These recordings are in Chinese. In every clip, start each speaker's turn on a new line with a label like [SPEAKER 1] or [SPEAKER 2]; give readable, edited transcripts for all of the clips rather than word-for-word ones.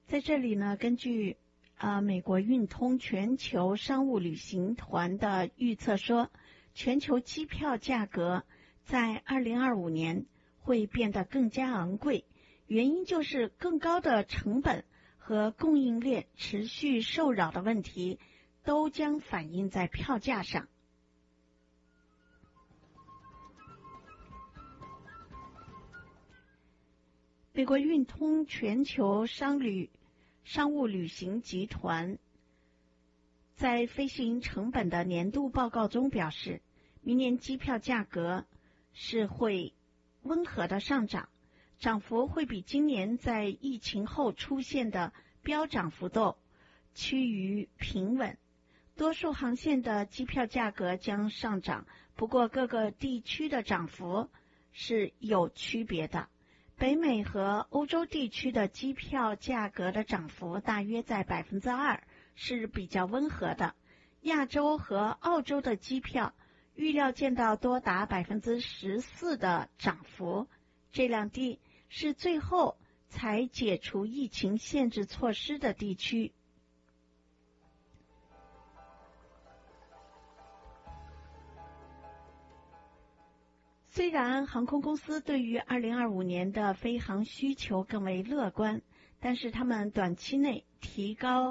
[SPEAKER 1] 在这里呢，根据美国运通全球商务旅行团的预测说，全球机票价格在2025年会变得更加昂贵，原因就是更高的成本和供应链持续受扰的问题都将反映在票价上。美国运通全球商务旅行集团在飞行成本的年度报告中表示，明年机票价格是会温和的上涨，涨幅会比今年在疫情后出现的飙涨幅度趋于平稳。多数航线的机票价格将上涨，不过各个地区的涨幅是有区别的。北美和欧洲地区的机票价格的涨幅大约在 2%， 是比较温和的。亚洲和澳洲的机票预料见到多达 14% 的涨幅，这两地是最后才解除疫情限制措施的地区。虽然航空公司对于2025年的飞航需求更为乐观，但是他们短期内提高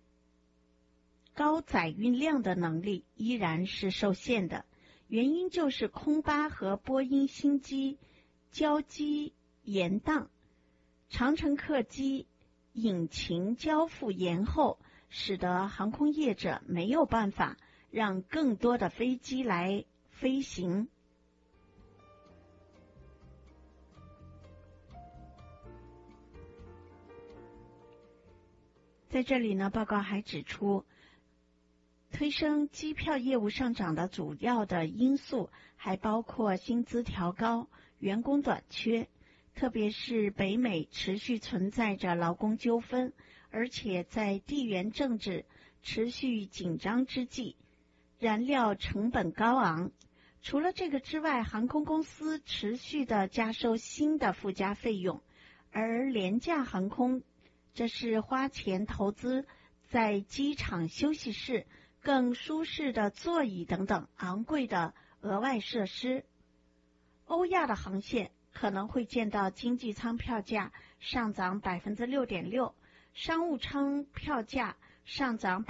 [SPEAKER 1] 载运量的能力依然是受限的，原因就是空巴和波音新机交机延宕，长程客机引擎交付延后，使得航空业者没有办法让更多的飞机来飞行。在这里呢，报告还指出，推升机票业务上涨的主要的因素还包括薪资调高、员工短缺，特别是北美持续存在着劳工纠纷，而且在地缘政治持续紧张之际，燃料成本高昂。除了这个之外，航空公司持续的加收新的附加费用，而廉价航空这是花钱投资在机场休息室、更舒适的座椅等等昂贵的额外设施。欧亚的航线可能会见到经济舱票价上涨 6.6%， 商务舱票价上涨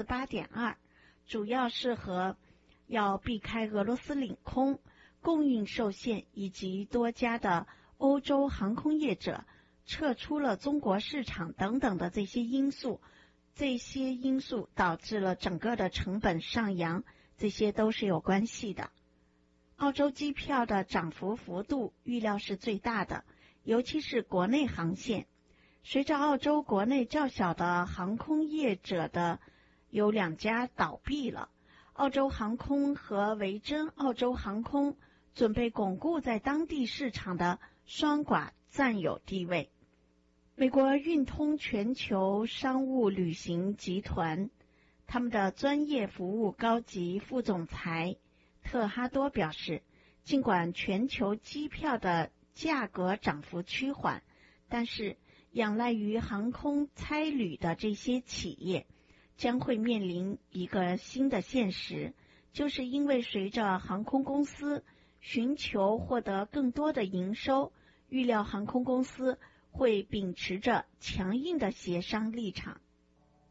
[SPEAKER 1] 8.2%， 主要是和要避开俄罗斯领空、供应受限以及多家的欧洲航空业者撤出了中国市场等等的这些因素导致了整个的成本上扬，这些都是有关系的。澳洲机票的涨幅幅度预料是最大的，尤其是国内航线。随着澳洲国内较小的航空业者的有2家倒闭了，澳洲航空和维珍澳洲航空准备巩固在当地市场的双寡占有地位。美国运通全球商务旅行集团他们的专业服务高级副总裁特哈多表示，尽管全球机票的价格涨幅趋缓，但是仰赖于航空差旅的这些企业将会面临一个新的现实，就是因为随着航空公司寻求获得更多的营收，预料航空公司会秉持着强硬的协商立场。